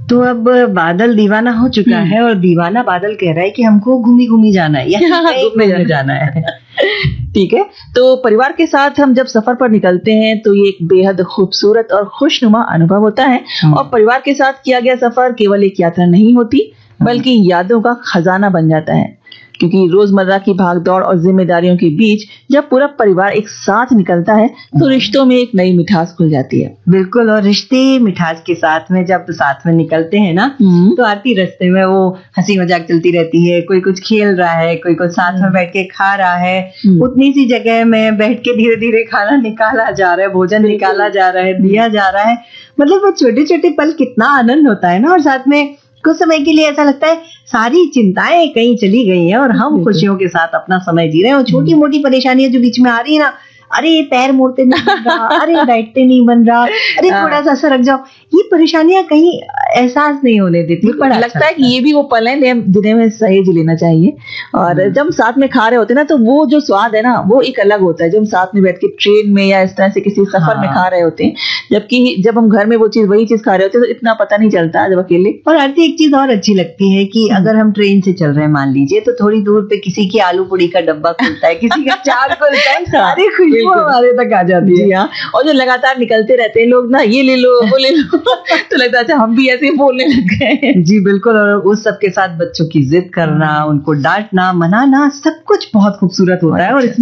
तो अब बादल दीवाना हो चुका है और दीवाना बादल कह रहा है कि हमको घूमी घूमी जाना है या घूमने जाना है। ठीक है, तो परिवार के साथ हम जब सफर पर निकलते हैं तो ये एक बेहद खूबसूरत और खुशनुमा अनुभव होता है। और परिवार के साथ किया गया सफर केवल एक यात्रा नहीं होती बल्कि यादों का खजाना बन जाता है, क्योंकि रोजमर्रा की भागदौड़ और जिम्मेदारियों के बीच जब पूरा परिवार एक साथ निकलता है तो रिश्तों में एक नई मिठास खुल जाती है। बिल्कुल, और रिश्ते मिठास के साथ में जब साथ में निकलते हैं ना तो आरती रास्ते में वो हंसी मजाक चलती रहती है, कोई कुछ खेल रहा है, कोई कुछ साथ में बैठ के खा रहा है, उतनी सी जगह में बैठ के धीरे धीरे खाना निकाला जा रहा है, भोजन निकाला जा रहा है, दिया जा रहा है। मतलब वो छोटे छोटे पल कितना आनंद होता है ना। और साथ में कुछ समय के लिए ऐसा लगता है सारी चिंताएं कहीं चली गई हैं और हम खुशियों के साथ अपना समय जी रहे हैं। और छोटी मोटी परेशानियां जो बीच में आ रही है ना, अरे पैर मोड़ते नहीं बन रहा, अरे बैठते नहीं बन रहा, अरे थोड़ा सा सरक जाओ, ये परेशानियां कहीं एहसास नहीं होने देती। लगता है कि ये भी वो पल है जिन्हें हमें सहेज लेना चाहिए। और जब हम साथ में खा रहे होते हैं ना तो वो जो स्वाद है ना वो एक अलग होता है जब हम साथ में बैठ के ट्रेन में या इस तरह से किसी सफर में खा रहे होते हैं, जबकि जब हम घर में वही चीज खा रहे होते हैं तो इतना पता नहीं चलता जब अकेले। और आरती एक चीज और अच्छी लगती है कि अगर हम ट्रेन से चल रहे हैं मान लीजिए, तो थोड़ी दूर पे किसी की आलू पूड़ी का डब्बा खुलता है, किसी का चाट खुलता है, सारी खुशबू हमारे तक आ जाती है। हाँ, और जो लगातार निकलते रहते हैं लोग ना, ये ले लो वो ले लो तो लगता है अच्छा हम भी ऐसे बोलने लग गए। जी बिल्कुल, और उस सबके साथ बच्चों की जिद करना, उनको डांटना, मनाना, सब कुछ बहुत खूबसूरत होता है। और